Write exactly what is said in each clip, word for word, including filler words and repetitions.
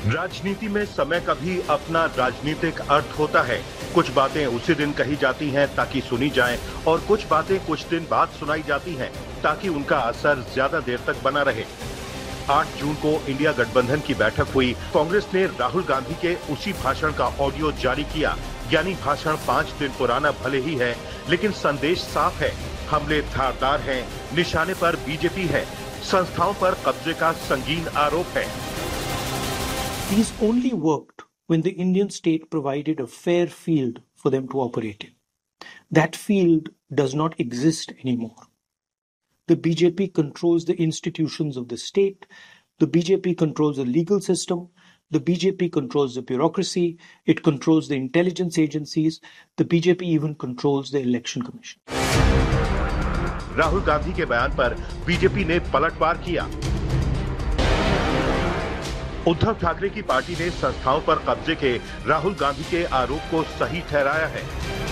राजनीति में समय का भी अपना राजनीतिक अर्थ होता है। कुछ बातें उसी दिन कही जाती हैं ताकि सुनी जाएं और कुछ बातें कुछ दिन बाद सुनाई जाती हैं ताकि उनका असर ज्यादा देर तक बना रहे। आठ जून को इंडिया गठबंधन की बैठक हुई। कांग्रेस ने राहुल गांधी के उसी भाषण का ऑडियो जारी किया, यानी भाषण पांच दिन पुराना भले ही है, लेकिन संदेश साफ है। हमले धारदार हैं, निशाने पर बीजेपी है, संस्थाओं पर कब्जे का संगीन आरोप है। These only worked when the Indian state provided a fair field for them to operate in. That field does not exist anymore. The B J P controls the institutions of the state. The B J P controls the legal system. The B J P controls the bureaucracy. It controls the intelligence agencies. The B J P even controls the election commission. Rahul Gandhi के बयान पर BJP ने पलटवार किया। उद्धव ठाकरे की party ने संस्थाओं पर कब्जे के राहुल गांधी के आरोप को सही ठहराया है।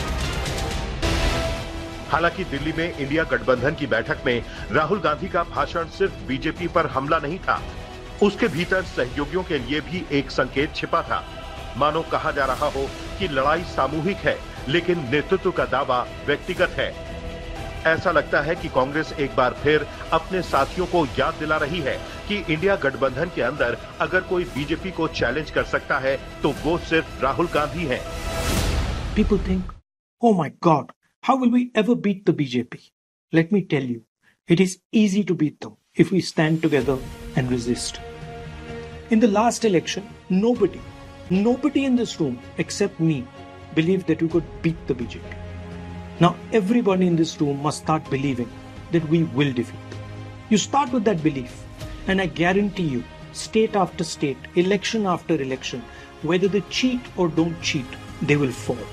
हालांकि दिल्ली में इंडिया गठबंधन की बैठक में राहुल गांधी का भाषण सिर्फ बीजेपी पर हमला नहीं था, उसके भीतर सहयोगियों के लिए भी एक संकेत छिपा था। मानो कहा जा रहा हो कि लड़ाई सामूहिक है, लेकिन नेतृत्व का दावा व्यक्तिगत है। ऐसा लगता है कि कांग्रेस एक बार फिर अपने साथियों को याद दिला रही है कि इंडिया गठबंधन के अंदर अगर कोई बीजेपी को चैलेंज कर सकता है तो वो सिर्फ राहुल गांधी हैं। People think, oh my God, how will we ever beat the B J P? Let me tell you, it is easy to beat them if we stand together and resist. In the last election, nobody, nobody in this room except me believed that we could beat the B J P. Now everybody in this room must start believing that we will defeat them. You start with that belief, and I guarantee you, state after state, election after election, whether they cheat or don't cheat, they will fall.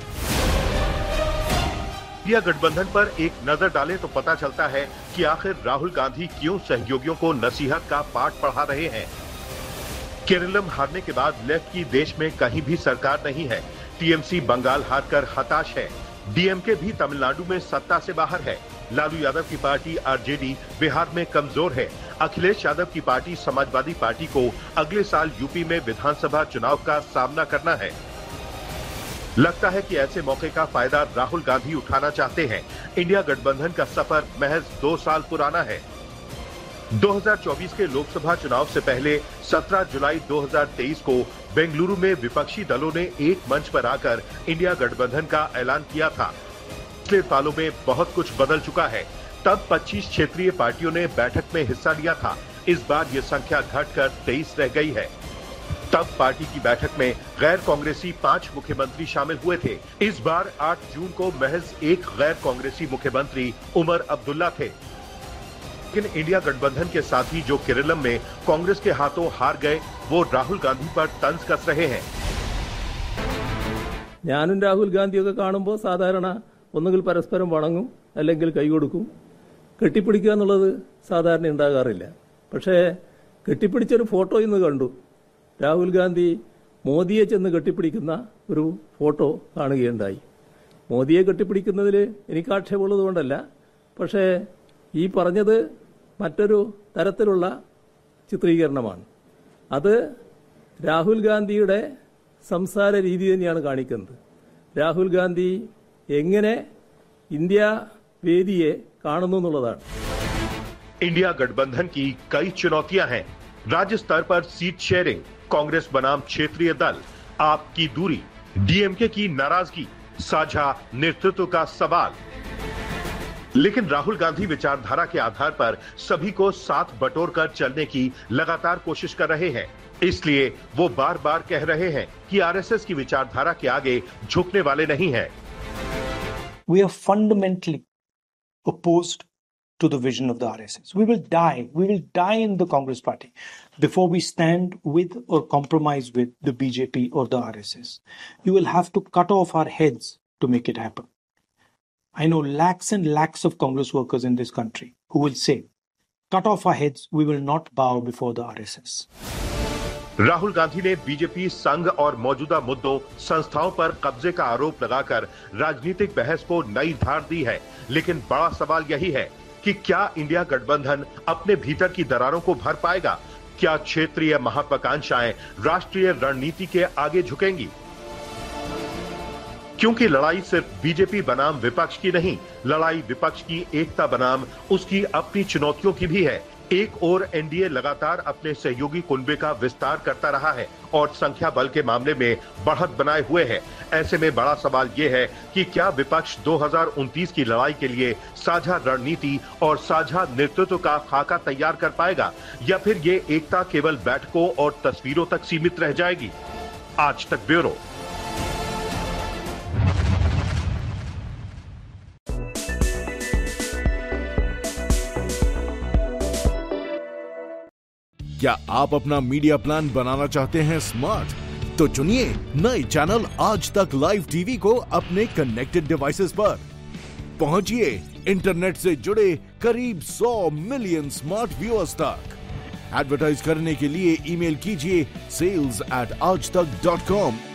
India गठबंधन पर एक नजर डालें तो पता चलता है कि आखिर राहुल गांधी क्यों सहयोगियों को नसीहत का पाठ पढ़ा रहे हैं। केरलम हारने के बाद लेफ्ट की देश में कहीं भी सरकार नहीं है। टीएमसी बंगाल हारकर हताश है। डीएमके भी तमिलनाडु में सत्ता से बाहर है। लालू यादव की पार्टी आरजेडी बिहार में कमजोर है। अखिलेश यादव की पार्टी समाजवादी पार्टी को अगले साल यूपी में विधानसभा चुनाव का सामना करना है। लगता है कि ऐसे मौके का फायदा राहुल गांधी उठाना चाहते हैं। इंडिया गठबंधन का सफर महज दो साल पुराना है। दो हज़ार चौबीस के लोकसभा चुनाव से पहले सत्रह जुलाई दो हज़ार तेईस को बेंगलुरु में विपक्षी दलों ने एक मंच पर आकर इंडिया गठबंधन का ऐलान किया था। पिछले सालों में बहुत कुछ बदल चुका है। तब पच्चीस क्षेत्रीय पार्टियों ने बैठक में हिस्सा लिया था। इस बार ये संख्या घटकर तेईस रह गई है। तब पार्टी की बैठक में गैर कांग्रेसी पांच मुख्यमंत्री शामिल हुए थे। इस बार आठ जून को महज एक गैर कांग्रेसी मुख्यमंत्री उमर अब्दुल्ला थे। लेकिन इंडिया गठबंधन के साथी जो केरलम में कांग्रेस के हाथों हार गए, वो राहुल गांधी पर तंज कस रहे हैं। ഞാനും രാഹുൽ ഗാന്ധിയൊക്കെ കാണുമ്പോൾ സാധാരണ ഒന്നുകിൽ പരസ്പരം വണങ്ങും അല്ലെങ്കിൽ കൈകൊടുക്കും. കെട്ടിപ്പിടിക്കുക എന്നുള്ളത് സാധാരണ ഉണ്ടാകാറില്ല. പക്ഷേ കെട്ടിപ്പിടിച്ചൊരു ഫോട്ടോ ഇന്ന് കണ്ടു. രാഹുൽ ഗാന്ധി മോദിയെ ചെന്ന് കെട്ടിപ്പിടിക്കുന്ന ഒരു ഫോട്ടോ കാണുകയുണ്ടായി. മോദിയെ കെട്ടിപ്പിടിക്കുന്നതിൽ എനിക്ക് ആക്ഷേപമുള്ളത് കൊണ്ടല്ല, പക്ഷേ ഈ പറഞ്ഞത് മറ്റൊരു തരത്തിലുള്ള ചിത്രീകരണമാണ്. അത് രാഹുൽ ഗാന്ധിയുടെ സംസാര രീതി തന്നെയാണ് കാണിക്കുന്നത്. രാഹുൽ ഗാന്ധി എങ്ങനെ ഇന്ത്യ വേദിയെ കാണുന്നു എന്നുള്ളതാണ്. इंडिया गठबंधन की कई चुनौतियां हैं। राज्य स्तर पर सीट शेयरिंग, कांग्रेस बनाम क्षेत्रीय दल, आप की दूरी, डीएमके की नाराजगी, साझा नेतृत्व का सवाल। लेकिन राहुल गांधी विचारधारा के आधार पर सभी को साथ बटोरकर चलने की लगातार कोशिश कर रहे हैं। इसलिए वो बार बार कह रहे हैं कि आरएसएस की विचारधारा के आगे झुकने वाले नहीं हैं। We are fundamentally opposed to the vision of the R S S. We will die. We will die in the Congress party before we stand with or compromise with the B J P or the R S S. You will have to cut off our heads to make it happen. I know lakhs and lakhs of Congress workers in this country who will say, cut off our heads, we will not bow before the R S S. Rahul Gandhi ने BJP संघ और मौजूदा मुद्दों, संस्थाओं पर कब्जे का आरोप लगाकर राजनीतिक बहस को नई धार दी है। लेकिन बड़ा सवाल यही है कि क्या इंडिया गठबंधन अपने भीतर की दरारों को भर पाएगा? क्या क्षेत्रीय महत्वाकांक्षाएं राष्ट्रीय रणनीति के आगे झुकेंगी? क्योंकि लड़ाई सिर्फ बीजेपी बनाम विपक्ष की नहीं, लड़ाई विपक्ष की एकता बनाम उसकी अपनी चुनौतियों की भी है। एक ओर एनडीए लगातार अपने सहयोगी कुनबे का विस्तार करता रहा है और संख्या बल के मामले में बढ़त बनाए हुए है। ऐसे में बड़ा सवाल यह है कि क्या विपक्ष दो हज़ार उनतीस की लड़ाई के लिए साझा रणनीति और साझा नेतृत्व का खाका तैयार कर पाएगा, या फिर ये एकता केवल बैठकों और तस्वीरों तक सीमित रह जाएगी? आज तक ब्यूरो। क्या आप अपना मीडिया प्लान बनाना चाहते हैं स्मार्ट? तो चुनिए नए चैनल आज तक लाइव टीवी को अपने कनेक्टेड डिवाइसेस पर। पहुंचिए इंटरनेट से जुड़े करीब सौ मिलियन स्मार्ट व्यूअर्स तक। एडवर्टाइज करने के लिए ईमेल कीजिए सेल्स एट आज तक डॉट कॉम